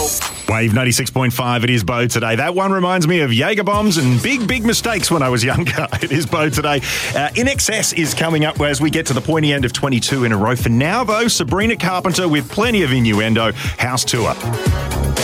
Go. Wave 96.5, it is Bo today. That one reminds me of Jaeger bombs and big mistakes when I was younger. It is Bo today. In Excess is coming up as we get to the pointy end of 22 in a row. For now, though, Sabrina Carpenter with plenty of innuendo. House Tour.